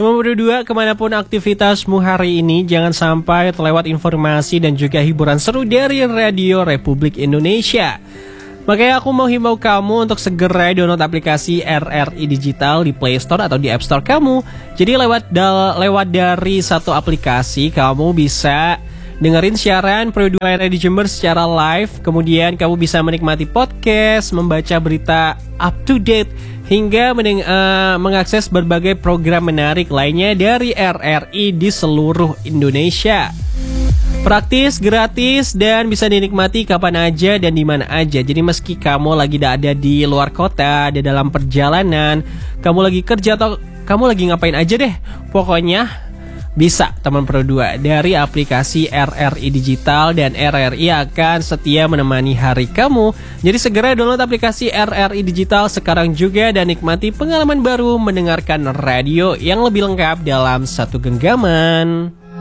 Nomor 2, kemanapun aktivitasmu hari ini, jangan sampai terlewat informasi dan juga hiburan seru dari Radio Republik Indonesia. Makanya aku mau himbau kamu untuk segera download aplikasi RRI Digital di Play Store atau di App Store kamu. Jadi lewat dari satu aplikasi kamu bisa dengerin siaran Pro 2 RRI Jember secara live. Kemudian kamu bisa menikmati podcast, membaca berita up to date, hingga mengakses berbagai program menarik lainnya dari RRI di seluruh Indonesia. Praktis, gratis, dan bisa dinikmati kapan aja dan di mana aja. Jadi meski kamu lagi ada di luar kota, ada dalam perjalanan, kamu lagi kerja atau kamu lagi ngapain aja deh, pokoknya bisa teman Pro 2 dari aplikasi RRI Digital, dan RRI akan setia menemani hari kamu. Jadi segera download aplikasi RRI Digital sekarang juga dan nikmati pengalaman baru mendengarkan radio yang lebih lengkap dalam satu genggaman.